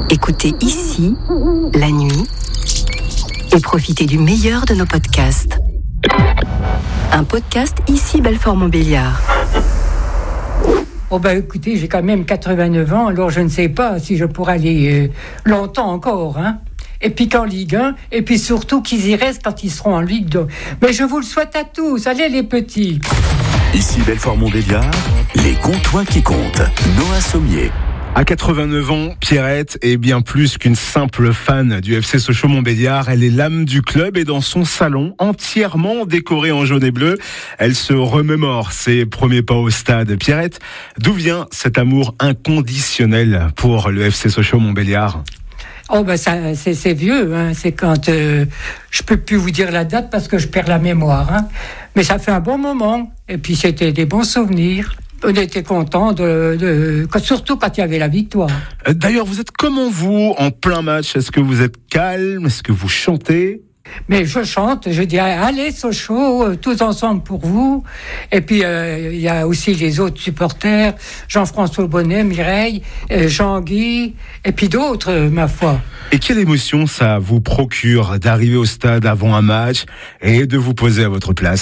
Écoutez ici, la nuit, et profitez du meilleur de nos podcasts. Un podcast ici Belfort-Montbéliard. Oh ben écoutez, j'ai quand même 89 ans, alors je ne sais pas si je pourrai aller longtemps encore, hein. Et puis qu'en Ligue 1, et puis surtout qu'ils y restent quand ils seront en Ligue 2. Mais je vous le souhaite à tous, allez les petits. Ici Belfort-Montbéliard, les Comtois qui comptent. Noah Sommier. À 89 ans, Pierrette est bien plus qu'une simple fan du FC Sochaux-Montbéliard. Elle est l'âme du club et dans son salon, entièrement décoré en jaune et bleu, elle se remémore ses premiers pas au stade. Pierrette, d'où vient cet amour inconditionnel pour le FC Sochaux-Montbéliard ? Oh ben ça, c'est vieux, hein. C'est quand je peux plus vous dire la date parce que je perds la mémoire, hein. Mais ça fait un bon moment. Et puis c'était des bons souvenirs. On était contents surtout quand il y avait la victoire. D'ailleurs, vous êtes comment vous en plein match ? Est-ce que vous êtes calme ? Est-ce que vous chantez ? Mais je chante, je dis allez Sochaux, tous ensemble pour vous. Et puis il y a aussi les autres supporters, Jean-François Bonnet, Mireille, Jean-Guy, et puis d'autres, ma foi. Et quelle émotion ça vous procure d'arriver au stade avant un match et de vous poser à votre place ?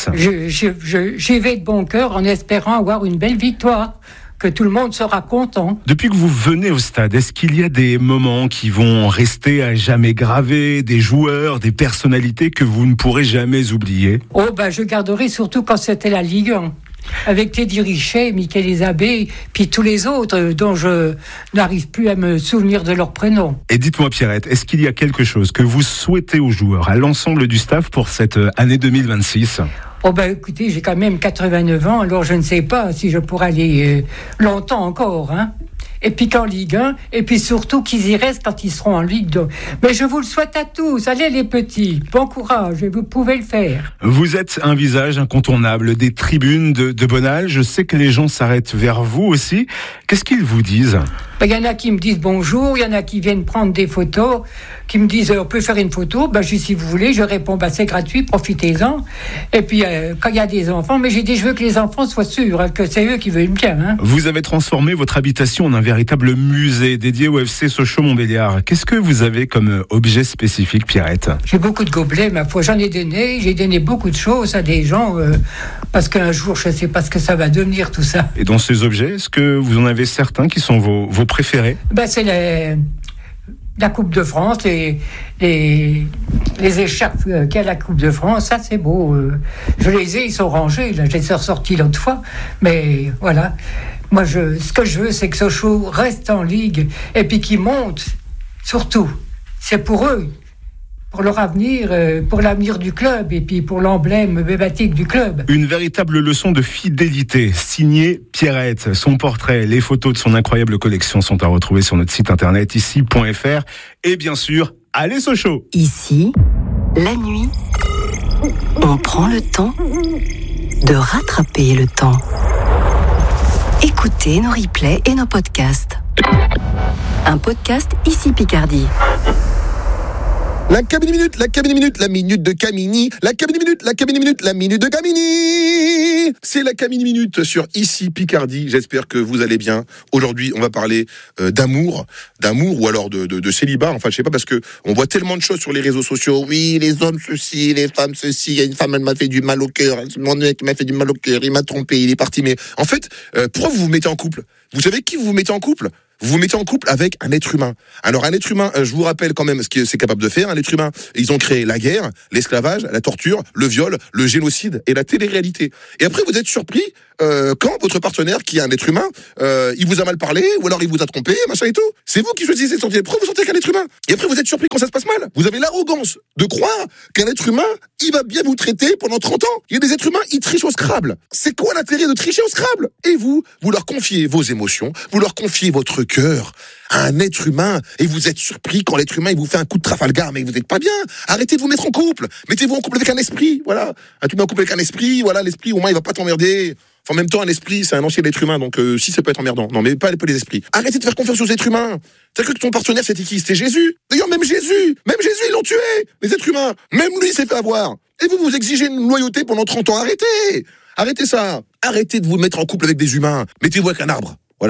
J'y vais de bon cœur en espérant avoir une belle victoire, que tout le monde sera content. Depuis que vous venez au stade, est-ce qu'il y a des moments qui vont rester à jamais gravés, des joueurs, des personnalités que vous ne pourrez jamais oublier ? Oh ben je garderai surtout quand c'était la Ligue 1. Avec Teddy Richet, Michael Isabé, puis tous les autres dont je n'arrive plus à me souvenir de leur prénom. Et dites-moi Pierrette, est-ce qu'il y a quelque chose que vous souhaitez aux joueurs, à l'ensemble du staff pour cette année 2026 ? Oh ben écoutez, j'ai quand même 89 ans, alors je ne sais pas si je pourrai aller longtemps encore, hein. Et puis qu'en Ligue 1, et puis surtout qu'ils y restent quand ils seront en Ligue 2. Mais je vous le souhaite à tous, allez les petits, bon courage, et vous pouvez le faire. Vous êtes un visage incontournable des tribunes de Bonal, je sais que les gens s'arrêtent vers vous aussi. Qu'est-ce qu'ils vous disent ? Il y en a qui me disent bonjour, il y en a qui viennent prendre des photos, qui me disent on peut faire une photo, je dis si vous voulez, je réponds c'est gratuit, profitez-en. Et puis quand il y a des enfants, mais j'ai dit je veux que les enfants soient sûrs que c'est eux qui veulent bien, hein. Vous avez transformé votre habitation en un véritable musée dédié au FC Sochaux-Montbéliard. Qu'est-ce que vous avez comme objet spécifique, Pierrette ? J'ai beaucoup de gobelets, ma foi, j'en ai donné, j'ai donné beaucoup de choses à des gens, parce qu'un jour je ne sais pas ce que ça va devenir tout ça. Et dans ces objets, est-ce que vous en avez certains qui sont vos préférés ? C'est la Coupe de France, les écharpes qu'il y a à la Coupe de France, ça c'est beau. Je les ai, ils sont rangés, là, je les ai ressortis l'autre fois, mais voilà. Moi, ce que je veux, c'est que Sochaux reste en Ligue et puis qu'ils montent, surtout. C'est pour eux, pour leur avenir, pour l'avenir du club et puis pour l'emblème emblématique du club. Une véritable leçon de fidélité, signée Pierrette. Son portrait, les photos de son incroyable collection sont à retrouver sur notre site internet ici.fr. Et bien sûr, allez Sochaux ! Ici, la nuit, on prend le temps de rattraper le temps. Écoutez nos replays et nos podcasts. Un podcast ici Picardie. La cabine minute, la minute de Camini. La cabine minute, la minute de Camini. C'est la cabine minute sur Ici Picardie. J'espère que vous allez bien. Aujourd'hui, on va parler d'amour ou alors de célibat. Enfin, je sais pas, parce que on voit tellement de choses sur les réseaux sociaux. Oui, les hommes ceci, les femmes ceci. Il y a une femme, elle m'a fait du mal au cœur. Mon mec m'a fait du mal au cœur. Il m'a trompé, il est parti. Mais en fait, pourquoi vous vous mettez en couple ? Vous savez qui vous mettez en couple ? Vous vous mettez en couple avec un être humain. Alors un être humain, je vous rappelle quand même ce que c'est capable de faire. Un être humain, ils ont créé la guerre, l'esclavage, la torture, le viol, le génocide et la télé-réalité. Et après, vous êtes surpris quand votre partenaire, qui est un être humain, il vous a mal parlé, ou alors il vous a trompé, machin et tout. C'est vous qui choisissez de sortir. Pourquoi vous sortez avec un être humain ? Et après, vous êtes surpris quand ça se passe mal. Vous avez l'arrogance de croire qu'un être humain, il va bien vous traiter pendant 30 ans. Il y a des êtres humains, ils trichent au Scrabble. C'est quoi l'intérêt de tricher au Scrabble ? Et vous leur confiez vos émotions, vous leur confiez votre cœur à un être humain, et vous êtes surpris quand l'être humain il vous fait un coup de Trafalgar, mais vous n'êtes pas bien. Arrêtez de vous mettre en couple. Mettez-vous en couple avec un esprit, voilà. Tu mets en couple avec un esprit, voilà, l'esprit au moins il va pas t'emmerder. Enfin, en même temps, un esprit, c'est un ancien être humain, donc si ça peut être emmerdant. Non, mais pas les esprits. Arrêtez de faire confiance aux êtres humains. T'as cru que ton partenaire c'était qui ? C'était Jésus. D'ailleurs, même Jésus, ils l'ont tué, les êtres humains. Même lui il s'est fait avoir. Et vous exigez une loyauté pendant 30 ans. Arrêtez ça. Arrêtez de vous mettre en couple avec des humains. Mettez-vous avec un arbre. Voilà.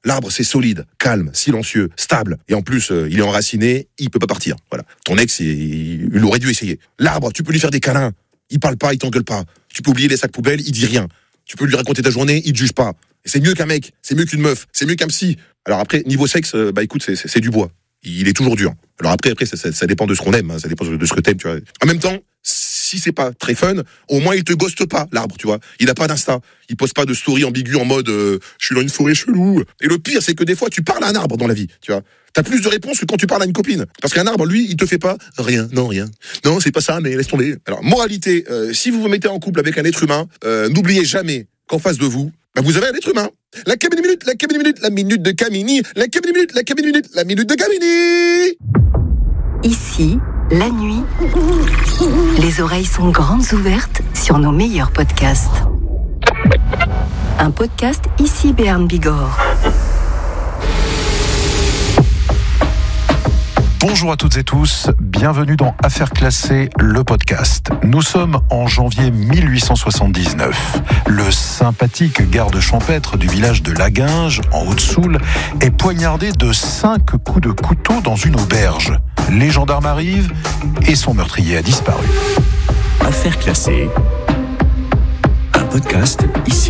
L'arbre, c'est solide, calme, silencieux, stable. Et en plus, il est enraciné, il peut pas partir. Voilà. Ton ex, il aurait dû essayer. L'arbre, tu peux lui faire des câlins. Il parle pas, il t'engueule pas. Tu peux oublier les sacs poubelles, il dit rien. Tu peux lui raconter ta journée, il te juge pas. Et c'est mieux qu'un mec, c'est mieux qu'une meuf, c'est mieux qu'un psy. Alors après, niveau sexe, écoute, c'est du bois. Il est toujours dur. Alors après ça dépend de ce qu'on aime, hein, ça dépend de ce que t'aimes, tu vois. En même temps, si c'est pas très fun, au moins il te ghoste pas, l'arbre, tu vois. Il a pas d'Insta, il poste pas de story ambiguë en mode je suis dans une forêt chelou. Et le pire, c'est que des fois tu parles à un arbre dans la vie, tu vois. T'as plus de réponses que quand tu parles à une copine. Parce qu'un arbre, lui, il te fait pas rien. Non, c'est pas ça, mais laisse tomber. Alors, moralité, si vous vous mettez en couple avec un être humain, n'oubliez jamais qu'en face de vous, vous avez un être humain. La cabine minute, la minute de Camini. La cabine minute, la minute de Camini. Ici, la nuit, les oreilles sont grandes ouvertes sur nos meilleurs podcasts. Un podcast ici Béarn Bigorre. Bonjour à toutes et tous, bienvenue dans Affaires classées, le podcast. Nous sommes en janvier 1879. Le sympathique garde champêtre du village de Laguinge, en Haute-Soule, est poignardé de 5 coups de couteau dans une auberge. Les gendarmes arrivent et son meurtrier a disparu. Affaires classées, un podcast ici.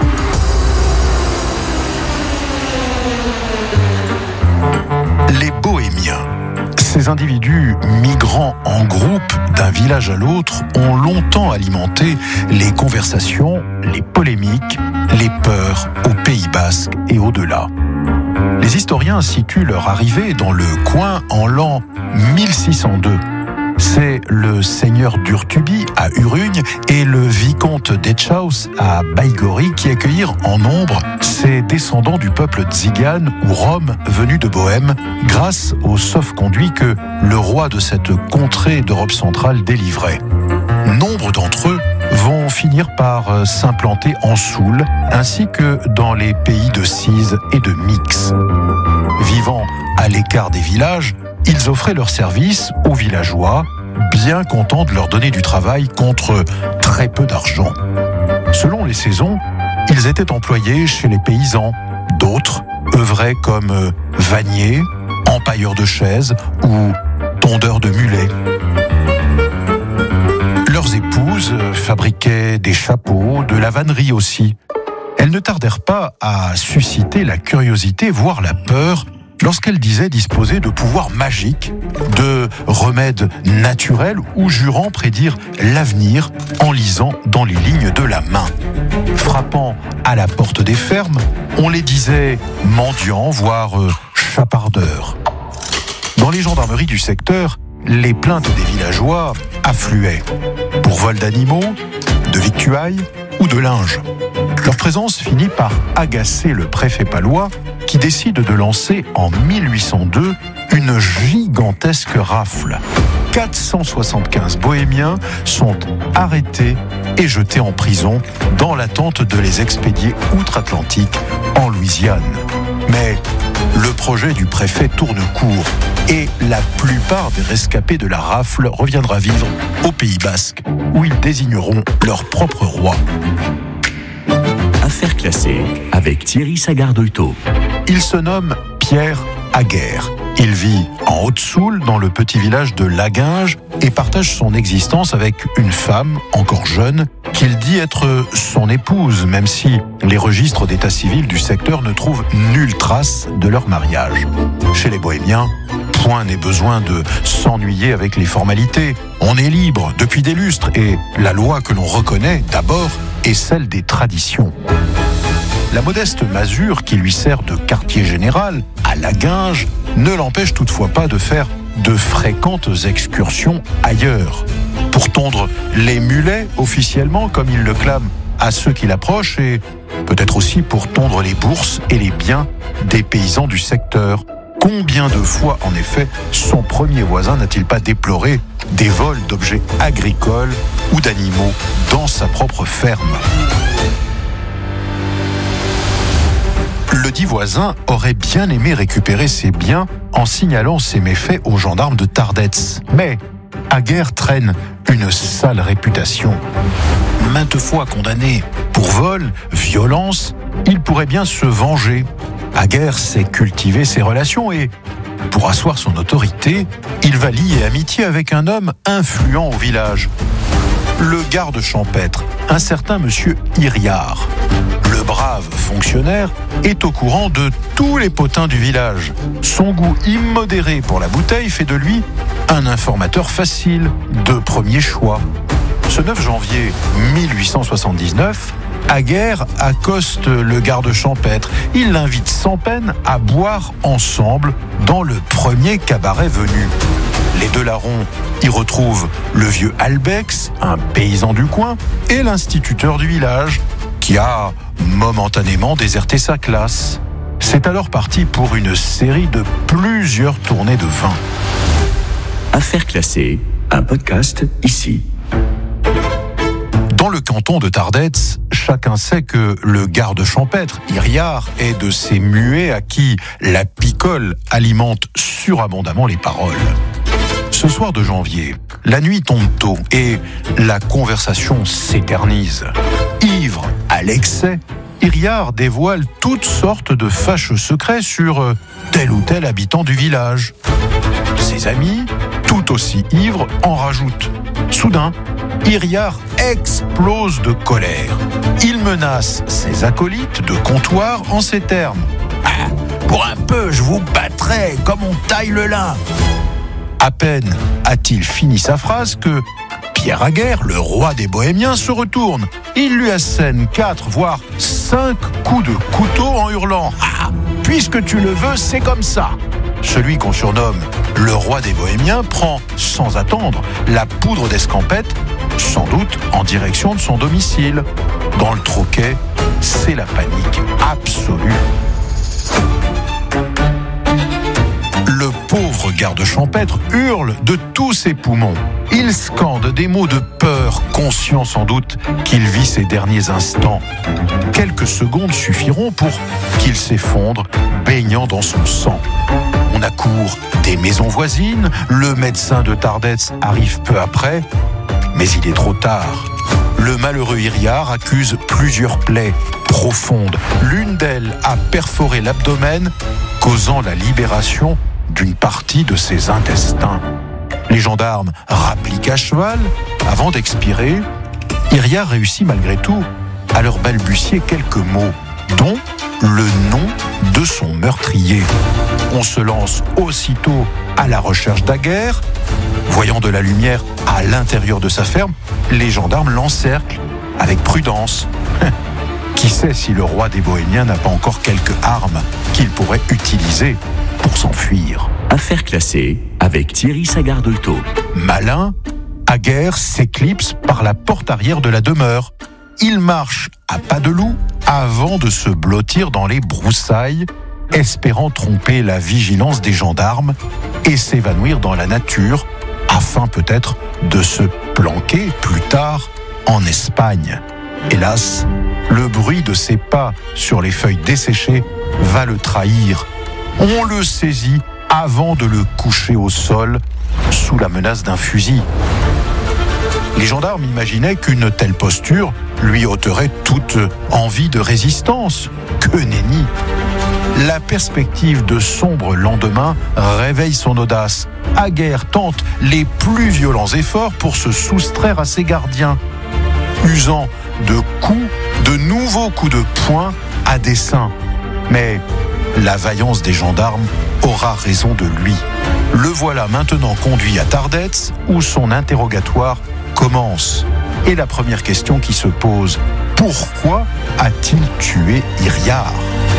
Les Bohémiens. Ces individus migrant en groupe d'un village à l'autre ont longtemps alimenté les conversations, les polémiques, les peurs au Pays Basque et au-delà. Les historiens situent leur arrivée dans le coin en l'an 1602. C'est le seigneur d'Urtuby à Urugne et le vicomte d'Etchaus à Baïgori qui accueillirent en nombre ces descendants du peuple tzigane ou rom venus de Bohême grâce au sauf-conduit que le roi de cette contrée d'Europe centrale délivrait. Nombre d'entre eux vont finir par s'implanter en Soule ainsi que dans les pays de Cise et de Mix. Vivant à l'écart des villages, ils offraient leurs services aux villageois, bien contents de leur donner du travail contre très peu d'argent. Selon les saisons, ils étaient employés chez les paysans. D'autres œuvraient comme vanniers, empailleurs de chaises ou tondeurs de mulets. Leurs épouses fabriquaient des chapeaux, de la vannerie aussi. Elles ne tardèrent pas à susciter la curiosité, voire la peur, lorsqu'elle disait disposer de pouvoirs magiques, de remèdes naturels ou jurant prédire l'avenir en lisant dans les lignes de la main. Frappant à la porte des fermes, on les disait mendiants, voire chapardeurs. Dans les gendarmeries du secteur, les plaintes des villageois affluaient pour vol d'animaux, de victuailles ou de linge. Leur présence finit par agacer le préfet palois qui décide de lancer en 1802 une gigantesque rafle. 475 bohémiens sont arrêtés et jetés en prison dans l'attente de les expédier outre-Atlantique en Louisiane. Mais le projet du préfet tourne court et la plupart des rescapés de la rafle reviendra vivre au Pays Basque où ils désigneront leur propre roi. Affaires classées avec Thierry Sagardoito. Il se nomme Pierre Aguerre. Il vit en Haute-Soule, dans le petit village de Laguinge, et partage son existence avec une femme, encore jeune, qu'il dit être son épouse, même si les registres d'état civil du secteur ne trouvent nulle trace de leur mariage. Chez les Bohémiens, point n'est besoin de s'ennuyer avec les formalités. On est libre depuis des lustres, et la loi que l'on reconnaît, d'abord, est celle des traditions. La modeste masure qui lui sert de quartier général à Laguinge ne l'empêche toutefois pas de faire de fréquentes excursions ailleurs. Pour tondre les mulets officiellement, comme il le clame à ceux qui l'approchent, et peut-être aussi pour tondre les bourses et les biens des paysans du secteur. Combien de fois, en effet, son premier voisin n'a-t-il pas déploré des vols d'objets agricoles ou d'animaux dans sa propre ferme ? Le dit voisin aurait bien aimé récupérer ses biens en signalant ses méfaits aux gendarmes de Tardets. Mais Aguerre traîne une sale réputation. Maintes fois condamné pour vol, violence, il pourrait bien se venger. Aguerre sait cultiver ses relations et, pour asseoir son autorité, il va lier amitié avec un homme influent au village. Le garde champêtre, un certain monsieur Hiriard. Le brave fonctionnaire est au courant de tous les potins du village. Son goût immodéré pour la bouteille fait de lui un informateur facile, de premier choix. Ce 9 janvier 1879, Aguerre accoste le garde champêtre. Il l'invite sans peine à boire ensemble dans le premier cabaret venu. Les deux larrons y retrouvent le vieux Albex, un paysan du coin, et l'instituteur du village, qui a momentanément déserté sa classe. C'est alors parti pour une série de plusieurs tournées de vin. Affaires classées, un podcast ici. Dans le canton de Tardets, chacun sait que le garde champêtre, Hiriard, est de ces muets à qui la picole alimente surabondamment les paroles. Ce soir de janvier, la nuit tombe tôt et la conversation s'éternise. Ivre à l'excès, Hiriard dévoile toutes sortes de fâcheux secrets sur tel ou tel habitant du village. Ses amis, tout aussi ivres, en rajoutent. Soudain, Hiriard explose de colère. Il menace ses acolytes de comptoir en ces termes. « Pour un peu, je vous battrai comme on taille le lin !» À peine a-t-il fini sa phrase que Pierre Aguerre, le roi des Bohémiens, se retourne. Il lui assène 4, voire 5 coups de couteau en hurlant « Ah, puisque tu le veux, c'est comme ça !» Celui qu'on surnomme le roi des Bohémiens prend, sans attendre, la poudre d'escampette, sans doute en direction de son domicile. Dans le troquet, c'est la panique absolue. Le pauvre garde champêtre hurle de tous ses poumons. Il scande des mots de peur, conscient sans doute qu'il vit ses derniers instants. Quelques secondes suffiront pour qu'il s'effondre, baignant dans son sang. On accourt des maisons voisines, le médecin de Tardets arrive peu après, mais il est trop tard. Le malheureux Hiriard accuse plusieurs plaies profondes. L'une d'elles a perforé l'abdomen, causant la libération d'une partie de ses intestins. Les gendarmes rappliquent à cheval. Avant d'expirer, Hiriard réussit malgré tout à leur balbutier quelques mots, dont le nom de son meurtrier. On se lance aussitôt à la recherche d'Aguerre. Voyant de la lumière à l'intérieur de sa ferme, les gendarmes l'encerclent avec prudence. Qui sait si le roi des Bohémiens n'a pas encore quelques armes qu'il pourrait utiliser pour s'enfuir. Affaires classées avec Thierry Sagardolto. Malin, Aguerre s'éclipse par la porte arrière de la demeure. Il marche à pas de loup avant de se blottir dans les broussailles, espérant tromper la vigilance des gendarmes et s'évanouir dans la nature, afin peut-être de se planquer plus tard en Espagne. Hélas, le bruit de ses pas sur les feuilles desséchées va le trahir. On le saisit avant de le coucher au sol, sous la menace d'un fusil. Les gendarmes imaginaient qu'une telle posture lui ôterait toute envie de résistance. Que nenni! La perspective de sombres lendemains réveille son audace. Aguerre tente les plus violents efforts pour se soustraire à ses gardiens, usant de coups, de nouveaux coups de poing à dessein. Mais la vaillance des gendarmes aura raison de lui. Le voilà maintenant conduit à Tardets, où son interrogatoire commence. Et la première question qui se pose, pourquoi a-t-il tué Hiriard ?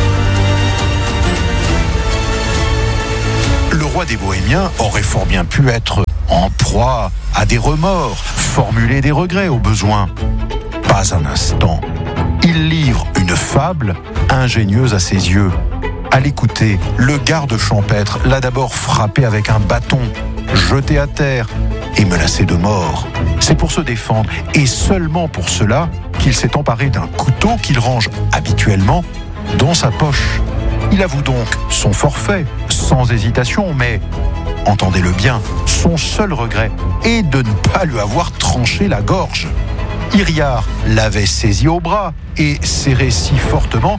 Le roi des Bohémiens aurait fort bien pu être en proie à des remords, formuler des regrets au besoin. Pas un instant. Il livre une fable ingénieuse à ses yeux. À l'écouter, le garde champêtre l'a d'abord frappé avec un bâton, jeté à terre et menacé de mort. C'est pour se défendre, et seulement pour cela, qu'il s'est emparé d'un couteau qu'il range habituellement dans sa poche. Il avoue donc son forfait, sans hésitation, mais, entendez-le bien, son seul regret est de ne pas lui avoir tranché la gorge. Hiriard l'avait saisi au bras et serré si fortement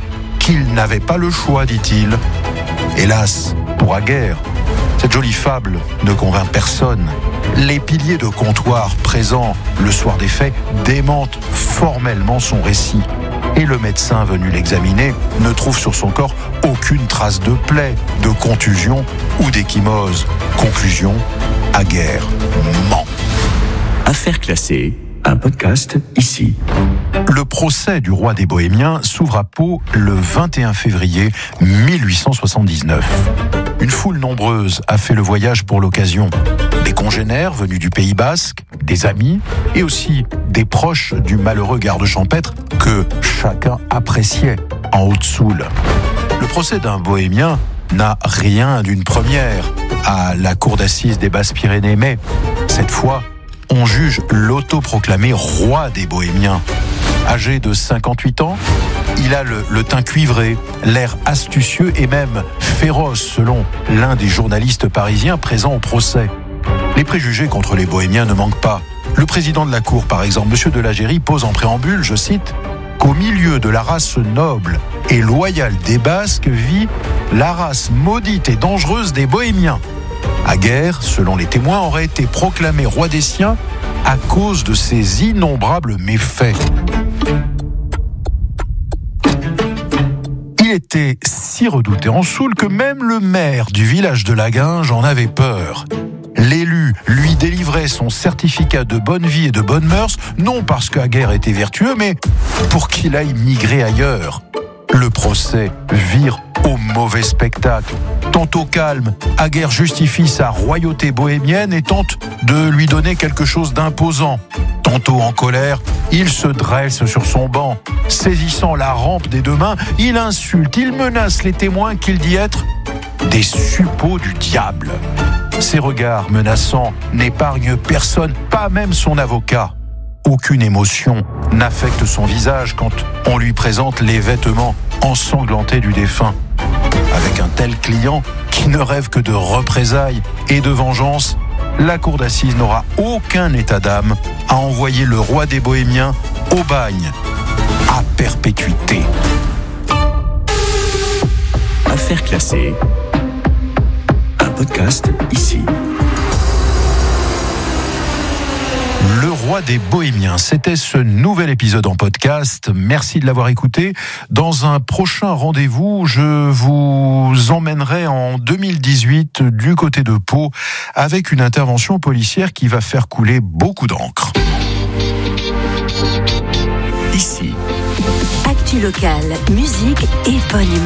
qu'il n'avait pas le choix, dit-il. Hélas, pour Aguerre, cette jolie fable ne convainc personne. Les piliers de comptoir présents le soir des faits démentent formellement son récit. Et le médecin venu l'examiner ne trouve sur son corps aucune trace de plaie, de contusion ou d'échymose. Conclusion, Aguerre ment. Affaire classée, un podcast ici. Le procès du roi des Bohémiens s'ouvre à Pau le 21 février 1879. Une foule nombreuse a fait le voyage pour l'occasion. Des congénères venus du Pays Basque, des amis et aussi des proches du malheureux garde champêtre que chacun appréciait en Haute-Soule. Le procès d'un Bohémien n'a rien d'une première à la cour d'assises des Basses-Pyrénées, mais cette fois, on juge l'autoproclamé roi des Bohémiens. Âgé de 58 ans, il a le teint cuivré, l'air astucieux et même féroce selon l'un des journalistes parisiens présents au procès. Les préjugés contre les Bohémiens ne manquent pas. Le président de la cour, par exemple, M. de la Gérie, pose en préambule, je cite, qu'au milieu de la race noble et loyale des Basques vit la race maudite et dangereuse des Bohémiens. Aguerre, selon les témoins, aurait été proclamé roi des siens à cause de ses innombrables méfaits. Il était si redouté en Soule que même le maire du village de Laguinge en avait peur. L'élu lui délivrait son certificat de bonne vie et de bonnes mœurs, non parce qu'Aguerre était vertueux, mais pour qu'il aille migrer ailleurs. Le procès vire au mauvais spectacle. Tantôt calme, Aguerre justifie sa royauté bohémienne et tente de lui donner quelque chose d'imposant. Tantôt en colère, il se dresse sur son banc. Saisissant la rampe des deux mains, il insulte, il menace les témoins qu'il dit être des suppôts du diable. Ses regards menaçants n'épargnent personne, pas même son avocat. Aucune émotion n'affecte son visage quand on lui présente les vêtements ensanglantés du défunt. Avec un tel client qui ne rêve que de représailles et de vengeance, la cour d'assises n'aura aucun état d'âme à envoyer le roi des Bohémiens au bagne, à perpétuité. Affaire classée, un podcast ici. Le roi des Bohémiens, c'était ce nouvel épisode en podcast. Merci de l'avoir écouté. Dans un prochain rendez-vous, je vous emmènerai en 2018 du côté de Pau avec une intervention policière qui va faire couler beaucoup d'encre. Ici. Actu locale, musique et bonne humeur.